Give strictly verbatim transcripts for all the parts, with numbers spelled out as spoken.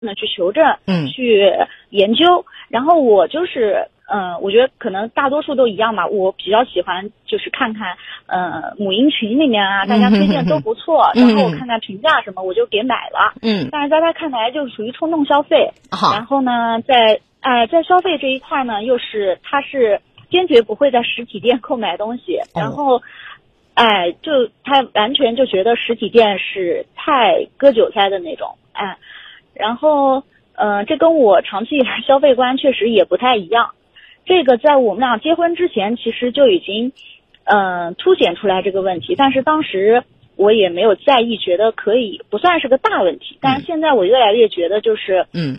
呢去求证， 嗯， 去研究。然后我就是，嗯、呃，我觉得可能大多数都一样吧。我比较喜欢就是看看，呃，母婴群里面啊，大家推荐都不错， 嗯、 然后我看看评价什么，我就给买了。 嗯， 但是在他看来就属于冲动消费。 好， 然后呢，在哎、呃、在消费这一块呢，又是他是坚决不会在实体店购买东西，然后。哎，就他完全就觉得实体店是太割韭菜的那种，哎，然后，呃，这跟我长期以来消费观确实也不太一样。这个在我们俩结婚之前，其实就已经，呃，凸显出来这个问题，但是当时我也没有在意，觉得可以不算是个大问题。但是现在我越来越觉得就是， 嗯，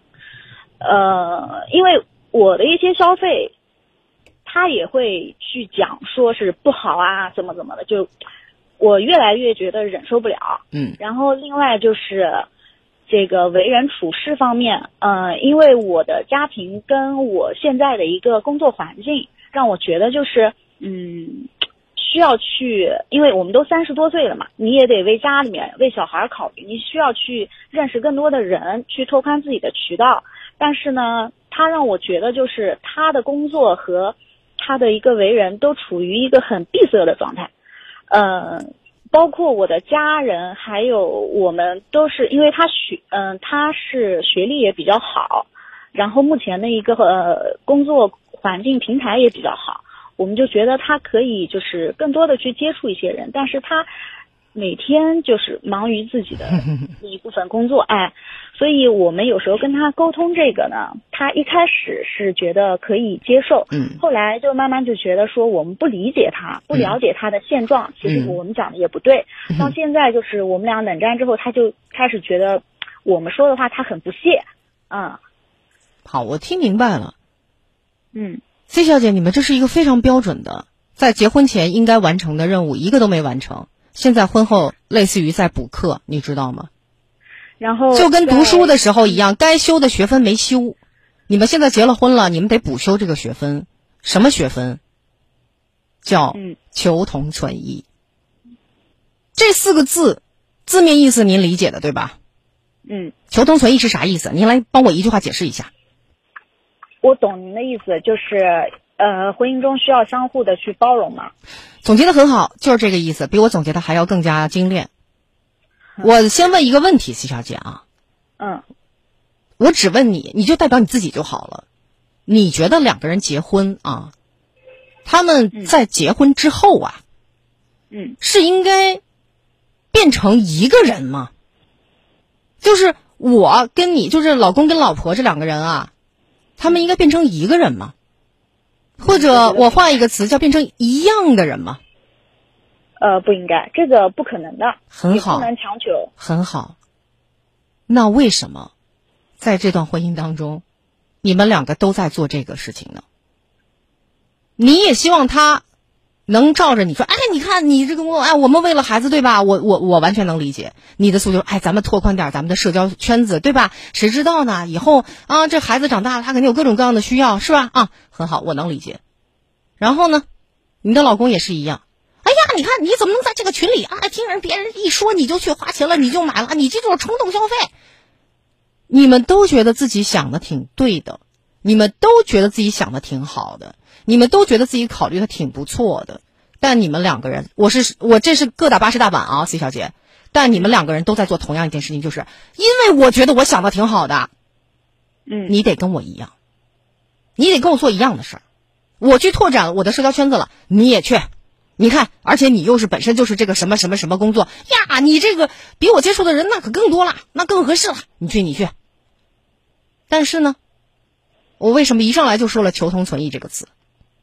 呃，因为我的一些消费。他也会去讲说是不好啊，怎么怎么的，就我越来越觉得忍受不了。 嗯， 然后另外就是这个为人处事方面，呃，因为我的家庭跟我现在的一个工作环境，让我觉得就是嗯，需要去，因为我们都三十多岁了嘛，你也得为家里面为小孩考虑，你需要去认识更多的人，去拓宽自己的渠道。但是呢，他让我觉得就是他的工作和他的一个为人都处于一个很闭塞的状态，呃，包括我的家人，还有我们都是，因为他学，嗯、呃，他是学历也比较好，然后目前的一个呃工作环境平台也比较好，我们就觉得他可以就是更多的去接触一些人，但是他每天就是忙于自己的一部分工作，哎。所以我们有时候跟他沟通这个呢，他一开始是觉得可以接受， 嗯， 后来就慢慢就觉得说我们不理解他，不了解他的现状，嗯、其实我们讲的也不对。嗯、到现在就是我们俩冷战之后，他就开始觉得我们说的话他很不屑，啊、嗯。 好，我听明白了。 嗯 ，C 小姐，你们这是一个非常标准的，在结婚前应该完成的任务，一个都没完成。现在婚后类似于在补课，你知道吗？ 然后就跟读书的时候一样，该修的学分没修，你们现在结了婚了，你们得补修这个学分。什么学分？叫求同存异。嗯、这四个字字面意思您理解的对吧？ 嗯。 求同存异是啥意思？您来帮我一句话解释一下。 我懂您的意思，就是呃，婚姻中需要相互的去包容嘛。 总结的很好，就是这个意思，比我总结的还要更加精炼。我先问一个问题， C 小姐啊， 嗯， 我只问你，你就代表你自己就好了。你觉得两个人结婚啊，他们在结婚之后啊， 嗯， 是应该变成一个人吗？就是我跟你，就是老公跟老婆这两个人啊，他们应该变成一个人吗？或者我换一个词，叫变成一样的人吗？ 呃，不应该，这个不可能的， 很好， 也不能强求。 很好。那为什么在这段婚姻当中，你们两个都在做这个事情呢？你也希望他能照着你说，哎，你看你这个我，哎，我们为了孩子，对吧？我我我完全能理解你的诉求。哎，咱们拓宽点咱们的社交圈子，对吧？谁知道呢？以后啊，这孩子长大了，他肯定有各种各样的需要，是吧？啊，很好，我能理解。然后呢，你的老公也是一样。哎呀，你看你怎么能在这个群里啊，听人别人一说你就去花钱了，你就买了，你这种冲动消费。你们都觉得自己想的挺对的，你们都觉得自己想的挺好的，你们都觉得自己考虑的挺不错的，但你们两个人，我是我这是各打八十大板啊 ，C 小姐，但你们两个人都在做同样一件事情，就是因为我觉得我想的挺好的， 嗯， 你得跟我一样，你得跟我做一样的事儿，我去拓展我的社交圈子了，你也去。你看，而且你又是本身就是这个什么什么什么工作呀，你这个比我接触的人那可更多了，那更合适了，你去你去。但是呢，我为什么一上来就说了求同存异这个词？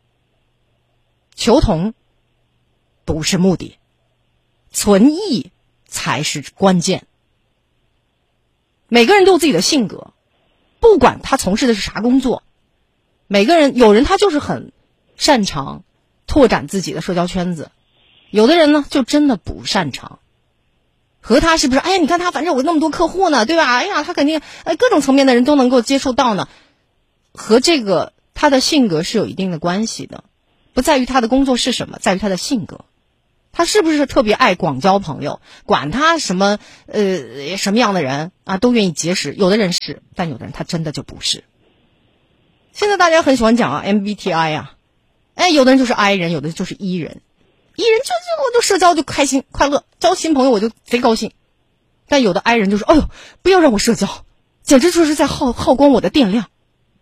求同不是目的，存异才是关键。每个人都有自己的性格，不管他从事的是啥工作，每个人有人他就是很擅长拓展自己的社交圈子，有的人呢就真的不擅长。和他是不是？哎呀，你看他，反正有那么多客户呢，对吧？哎呀，他肯定哎各种层面的人都能够接触到呢。和这个他的性格是有一定的关系的，不在于他的工作是什么，在于他的性格。 他是不是特别爱广交朋友？管他什么呃什么样的人啊，都愿意结识。有的人是，但有的人他真的就不是。现在大家很喜欢讲啊 M B T I 啊，哎，有的人就是 I 人，有的就是 E 人。E 人就就我就社交就开心快乐，交新朋友我就贼高兴。但有的 I 人就是，哎呦，不要让我社交，简直就是在耗耗光我的电量。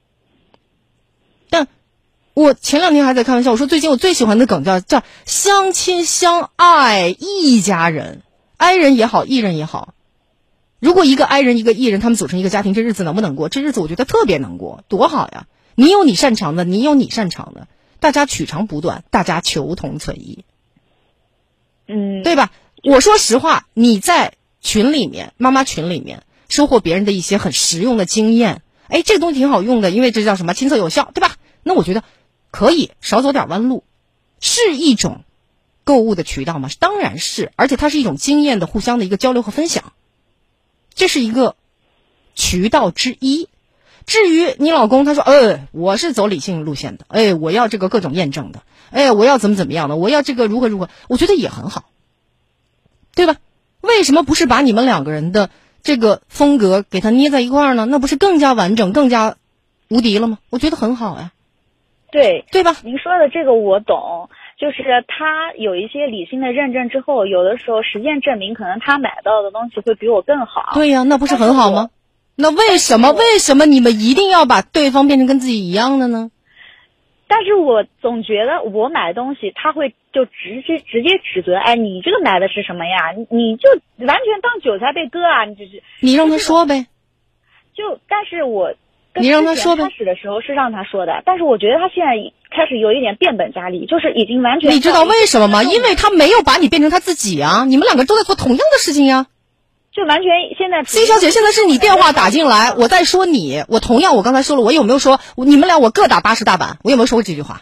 但我前两天还在开玩笑，我说最近我最喜欢的梗叫叫相亲相爱一家人 ，I 人也好 ，E 人也好。如果一个 I 人一个 E 人，他们组成一个家庭，这日子能不能过？这日子我觉得特别能过，多好呀！你有你擅长的，你有你擅长的，大家取长补短，大家求同存异， 嗯， 对吧？我说实话，你在群里面，妈妈群里面收获别人的一些很实用的经验，哎，这个东西挺好用的，因为这叫什么亲测有效，对吧？那我觉得可以少走点弯路，是一种购物的渠道吗？当然是，而且它是一种经验的互相的一个交流和分享，这是一个渠道之一。至于你老公他说，呃，我是走理性路线的，哎，我要这个各种验证的，哎，我要怎么怎么样的，我要这个如何如何，我觉得也很好，对吧？为什么不是把你们两个人的这个风格给它捏在一块儿呢？那不是更加完整更加无敌了吗？我觉得很好呀。 对， 对吧？ 您说的这个我懂，就是他有一些理性的认证之后，有的时候实践证明可能他买到的东西会比我更好。 对呀，那不是很好吗？那为什么为什么你们一定要把对方变成跟自己一样的呢？ 但是我总觉得我买东西他会就直接直接指责，哎，你这个买的是什么呀？你你就完全当韭菜被割啊！你就是你让他说呗。 就但是我你让他说呗。 开始的时候是让他说的，但是我觉得他现在开始有一点变本加厉，就是已经完全。 你知道为什么吗？因为他没有把你变成他自己啊！你们两个都在做同样的事情呀。 就完全现在 C 小姐，现在是你电话打进来，我在说你，我同样我刚才说了，我有没有说你们俩我各打八十大板？我有没有说过这句话？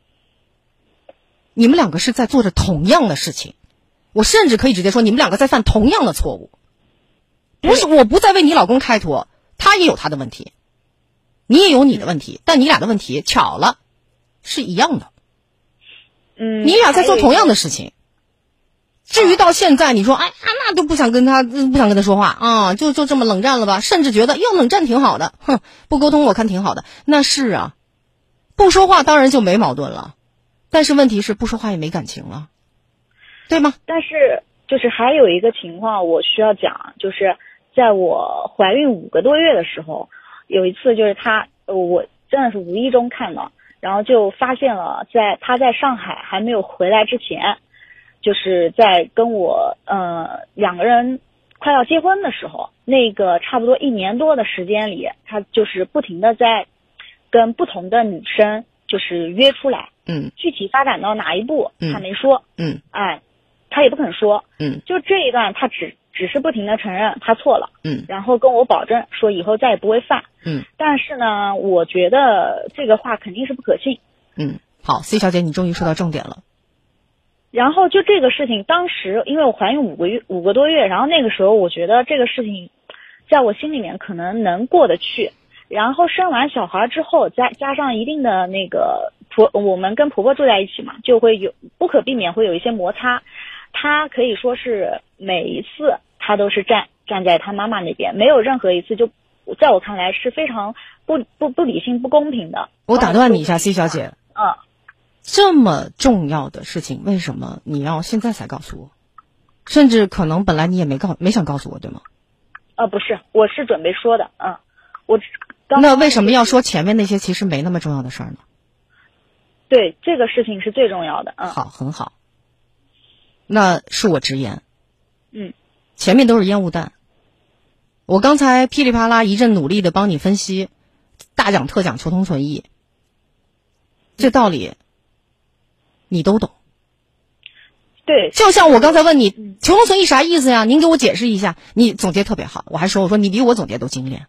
你们两个是在做着同样的事情，我甚至可以直接说你们两个在犯同样的错误。不是，我不再为你老公开脱，他也有他的问题，你也有你的问题，但你俩的问题巧了是一样的。 嗯， 你俩在做同样的事情。至于到现在，你说哎呀，那都不想跟他不想跟他说话啊，就就这么冷战了吧？甚至觉得哟，冷战挺好的，哼，不沟通我看挺好的。那是啊，不说话当然就没矛盾了，但是问题是不说话也没感情了，对吗？ 但是就是还有一个情况我需要讲，就是在我怀孕五个多月的时候，有一次就是他，我真的是无意中看到，然后就发现了在他在上海还没有回来之前。就是在跟我呃两个人快要结婚的时候，那个差不多一年多的时间里，他就是不停的在跟不同的女生就是约出来， 嗯， 具体发展到哪一步他没说， 嗯， 哎，他也不肯说， 嗯， 就这一段他只只是不停的承认他错了， 嗯， 然后跟我保证说以后再也不会犯， 嗯， 但是呢，我觉得这个话肯定是不可信， 嗯，好 ，C 小姐，你终于说到重点了。 然后就这个事情，当时因为我怀孕五个月五个多月，然后那个时候我觉得这个事情，在我心里面可能能过得去。然后生完小孩之后，加加上一定的那个婆，我们跟婆婆住在一起嘛，就会有不可避免会有一些摩擦。她可以说是每一次她都是站站在她妈妈那边，没有任何一次就在我看来是非常不不不理性、不公平的。 我打断你一下 ，C 小姐。 嗯。 这么重要的事情，为什么你要现在才告诉我？甚至可能本来你也没告没想告诉我，对吗？ 呃，不是，我是准备说的，嗯，我刚那为什么要说前面那些其实没那么重要的事儿呢？ 对，这个事情是最重要的，嗯。 好，很好。那恕我直言， 嗯， 前面都是烟雾弹。我刚才噼里啪啦一阵努力的帮你分析，大讲特讲求同存异，这道理。你都懂， 对， 就像我刚才问你求同存异啥意思呀？您给我解释一下。你总结特别好，我还说我说你比我总结都精炼。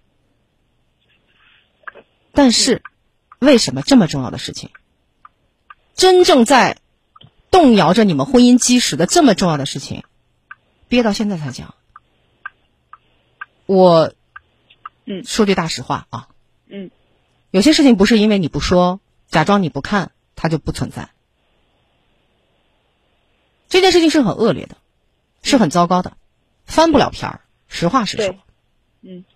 但是，为什么这么重要的事情，真正在动摇着你们婚姻基石的这么重要的事情，憋到现在才讲？我， 嗯， 说句大实话啊， 嗯， 有些事情不是因为你不说，假装你不看，它就不存在。 这件事情是很恶劣的，是很糟糕的，翻不了篇儿。实话实说。 嗯，